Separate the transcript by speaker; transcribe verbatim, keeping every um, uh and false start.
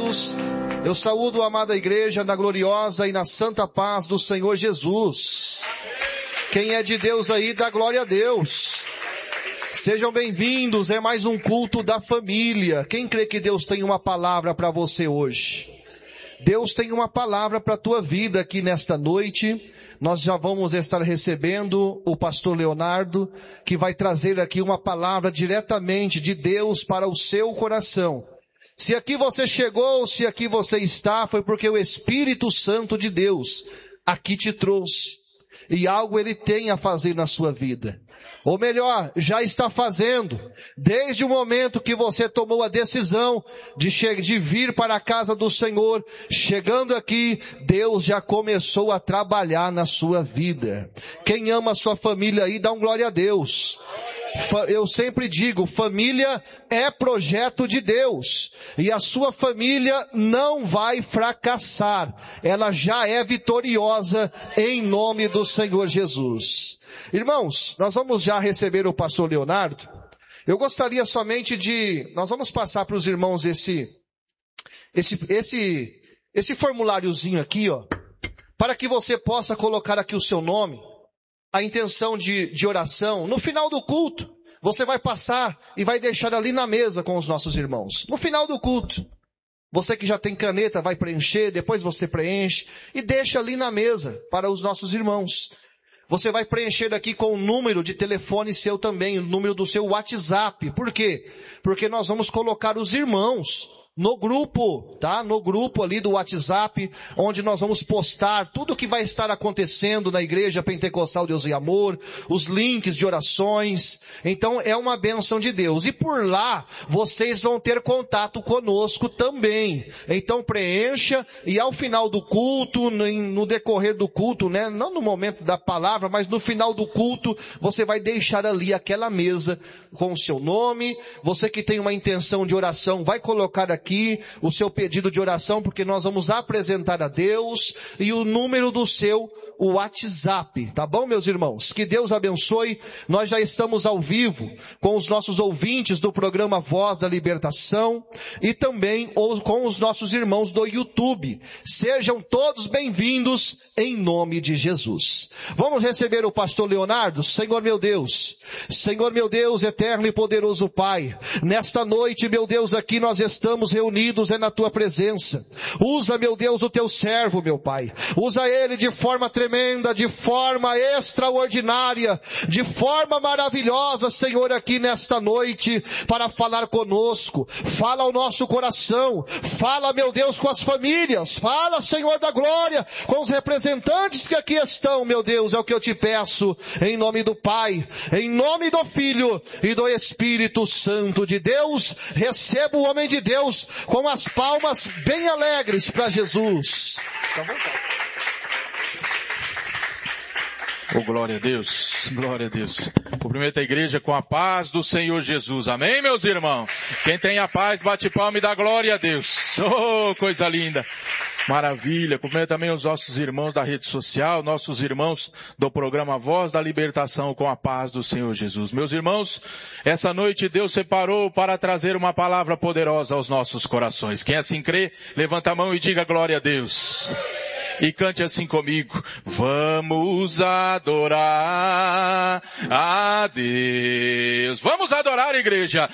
Speaker 1: todos. Eu saúdo a amada igreja na gloriosa e na santa paz do Senhor Jesus. Quem é de Deus aí, dá glória a Deus. Sejam bem-vindos, é mais um culto da família. Quem crê que Deus tem uma palavra para você hoje? Deus tem uma palavra para a tua vida aqui nesta noite. Nós já vamos estar recebendo o pastor Leonardo, que vai trazer aqui uma palavra diretamente de Deus para o seu coração. Se aqui você chegou, se aqui você está, foi porque o Espírito Santo de Deus aqui te trouxe. E algo Ele tem a fazer na sua vida. Ou melhor, já está fazendo. Desde o momento que você tomou a decisão de, che- de vir para a casa do Senhor, chegando aqui, Deus já começou a trabalhar na sua vida. Quem ama a sua família aí, dá um glória a Deus. Eu sempre digo, família é projeto de Deus. E a sua família não vai fracassar. Ela já é vitoriosa em nome do Senhor Jesus. Irmãos, nós vamos já receber o pastor Leonardo. Eu gostaria somente de, nós vamos passar para os irmãos esse, esse, esse, esse formuláriozinho aqui, ó, para que você possa colocar aqui o seu nome, a intenção de, de oração. No final do culto, você vai passar e vai deixar ali na mesa com os nossos irmãos. No final do culto, você que já tem caneta vai preencher, depois você preenche e deixa ali na mesa para os nossos irmãos. Você vai preencher aqui com o número de telefone seu também, o número do seu WhatsApp. Por quê? Porque nós vamos colocar os irmãos no grupo, tá? No grupo ali do WhatsApp, onde nós vamos postar tudo o que vai estar acontecendo na Igreja Pentecostal Deus e Amor, os links de orações. Então é uma bênção de Deus. E por lá, vocês vão ter contato conosco também. Então preencha e ao final do culto, no decorrer do culto, né? Não no momento da palavra, mas no final do culto, você vai deixar ali aquela mesa com o seu nome. Você que tem uma intenção de oração, vai colocar aqui aqui o seu pedido de oração, porque nós vamos apresentar a Deus, e o número do seu o WhatsApp, tá bom, meus irmãos? Que Deus abençoe. Nós já estamos ao vivo com os nossos ouvintes do programa Voz da Libertação e também com os nossos irmãos do YouTube. Sejam todos bem-vindos em nome de Jesus. Vamos receber o pastor Leonardo. Senhor meu Deus, Senhor meu Deus, eterno e poderoso Pai, nesta noite, meu Deus, aqui nós estamos reunidos é na tua presença. Usa, meu Deus, o teu servo, meu Pai. Usa ele de forma tremenda, de forma extraordinária, de forma maravilhosa, Senhor, aqui nesta noite, para falar conosco. Fala ao nosso coração. Fala, meu Deus, com as famílias. Fala, Senhor da glória, com os representantes que aqui estão, meu Deus, é o que eu te peço, em nome do Pai, em nome do Filho e do Espírito Santo de Deus. Receba o homem de Deus com as palmas bem alegres para Jesus. Tá bom, tá?
Speaker 2: Oh, glória a Deus, glória a Deus. Cumprimento a igreja com a paz do Senhor Jesus. Amém, meus irmãos? Quem tem a paz, bate palma e dá glória a Deus. Oh, coisa linda. Maravilha. Cumprimento também os nossos irmãos da rede social, nossos irmãos do programa Voz da Libertação com a paz do Senhor Jesus. Meus irmãos, essa noite Deus separou para trazer uma palavra poderosa aos nossos corações. Quem assim crê, levanta a mão e diga glória a Deus. E cante assim comigo. Vamos adorar a Deus. Vamos adorar, igreja.